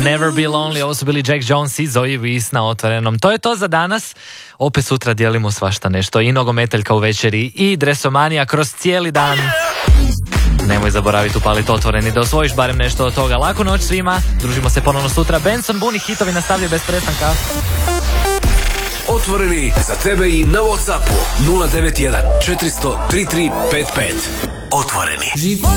Never Be Lonely, ovo su bili Jack Jones i Zoe Wees na Otvorenom. To je to za danas, opet sutra dijelimo svašta nešto, i nogometeljka u večeri i dresomanija kroz cijeli dan. Nemoj zaboraviti upaliti Otvoreni da osvojiš barem nešto od toga. Laku noć svima, družimo se ponovno sutra. Benson Boone i hitovi nastavljaju bez prestanka. Otvoreni za tebe i na WhatsAppu 091 400 3355. Otvoreni.